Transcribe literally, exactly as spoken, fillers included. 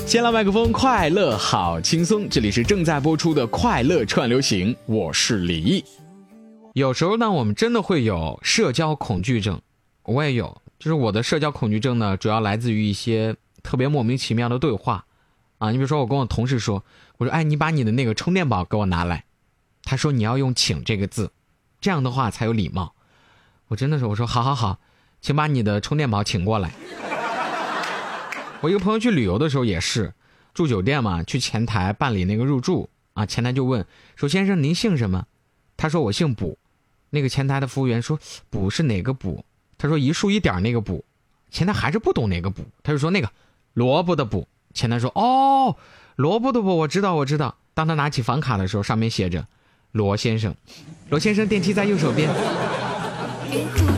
先来麦克风，快乐好轻松，这里是正在播出的快乐串流行，我是李毅。有时候呢，我们真的会有社交恐惧症，我也有，就是我的社交恐惧症呢，主要来自于一些特别莫名其妙的对话啊。你比如说，我跟我同事说，我说，哎，你把你的那个充电宝给我拿来，他说你要用请这个字，这样的话才有礼貌。我真的是，我说好好好，请把你的充电宝请过来。我一个朋友去旅游的时候也是，住酒店嘛，去前台办理那个入住啊，前台就问说，先生您姓什么？他说我姓卜。那个前台的服务员说，卜是哪个卜？他说一竖一点那个卜。前台还是不懂哪个卜，他就说那个萝卜的卜。前台说哦，萝卜的卜我知道我知道。当他拿起房卡的时候，上面写着罗先生，罗先生电梯在右手边。